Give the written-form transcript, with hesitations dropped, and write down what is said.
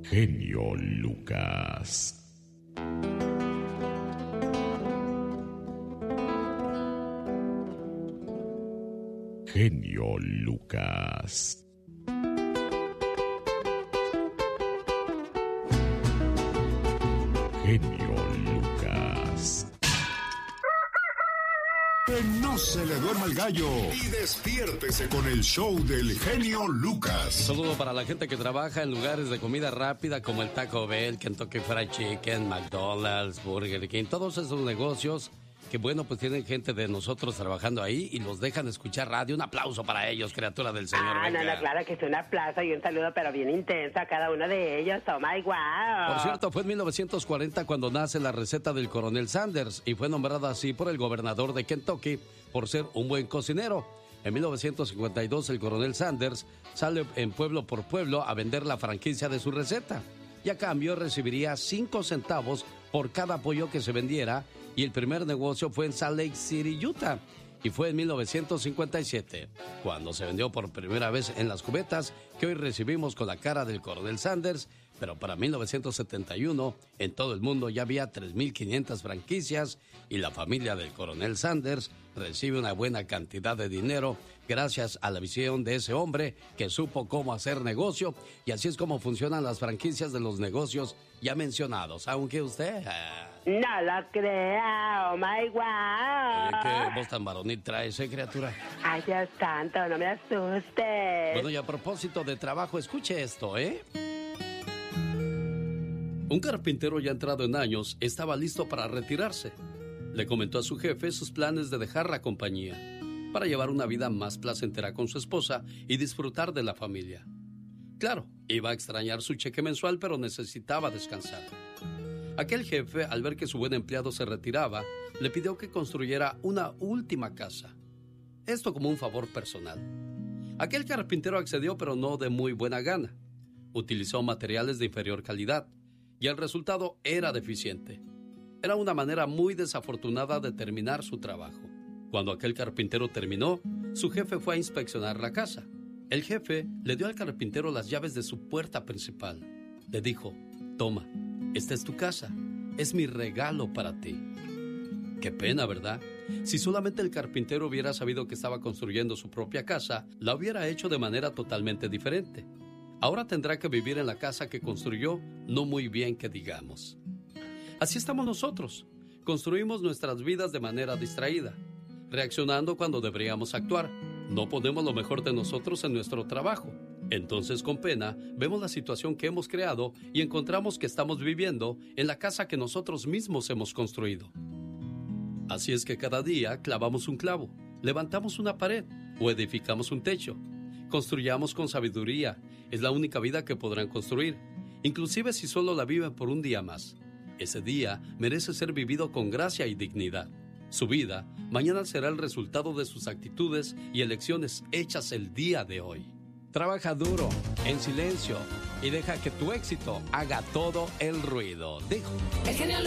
Genio Lucas. Genio Lucas. Genio Lucas. Que no se le duerma el gallo y despiértese con el show del genio Lucas. Saludo para la gente que trabaja en lugares de comida rápida como el Taco Bell, Kentucky Fried Chicken, McDonald's, Burger King, todos esos negocios que bueno, pues tienen gente de nosotros trabajando ahí y los dejan escuchar radio. Un aplauso para ellos, criatura del Señor. No, claro que es un aplauso y un saludo, pero bien intenso a cada uno de ellos. Oh my wow. Por cierto, fue en 1940 cuando nace la receta del Coronel Sanders y fue nombrada así por el gobernador de Kentucky por ser un buen cocinero. En 1952 el Coronel Sanders sale en pueblo por pueblo a vender la franquicia de su receta y a cambio recibiría 5 centavos por cada pollo que se vendiera, y el primer negocio fue en Salt Lake City, Utah, y fue en 1957 cuando se vendió por primera vez en las cubetas que hoy recibimos con la cara del Coronel Sanders. Pero para 1971 en todo el mundo ya había 3,500 franquicias y la familia del Coronel Sanders recibe una buena cantidad de dinero gracias a la visión de ese hombre que supo cómo hacer negocio, y así es como funcionan las franquicias de los negocios ya mencionados, aunque usted... No lo crea, oh my wow. ¿Qué voz tan varonil trae criatura? Ay, Dios santo, no me asustes. Bueno, y a propósito de trabajo, escuche esto, Un carpintero ya entrado en años estaba listo para retirarse. Le comentó a su jefe sus planes de dejar la compañía para llevar una vida más placentera con su esposa y disfrutar de la familia. Claro, iba a extrañar su cheque mensual, pero necesitaba descansar. Aquel jefe, al ver que su buen empleado se retiraba, le pidió que construyera una última casa. Esto como un favor personal. Aquel carpintero accedió, pero no de muy buena gana. Utilizó materiales de inferior calidad y el resultado era deficiente. Era una manera muy desafortunada de terminar su trabajo. Cuando aquel carpintero terminó, su jefe fue a inspeccionar la casa. El jefe le dio al carpintero las llaves de su puerta principal. Le dijo: toma, esta es tu casa, es mi regalo para ti. Qué pena, ¿verdad? Si solamente el carpintero hubiera sabido que estaba construyendo su propia casa, la hubiera hecho de manera totalmente diferente. Ahora tendrá que vivir en la casa que construyó, no muy bien que digamos. Así estamos nosotros. Construimos nuestras vidas de manera distraída, reaccionando cuando deberíamos actuar. No ponemos lo mejor de nosotros en nuestro trabajo. Entonces, con pena, vemos la situación que hemos creado y encontramos que estamos viviendo en la casa que nosotros mismos hemos construido. Así es que cada día clavamos un clavo, levantamos una pared o edificamos un techo. Construyamos con sabiduría. Es la única vida que podrán construir, inclusive si solo la viven por un día más. Ese día merece ser vivido con gracia y dignidad. Su vida mañana será el resultado de sus actitudes y elecciones hechas el día de hoy. Trabaja duro, en silencio, y deja que tu éxito haga todo el ruido, dijo. El genio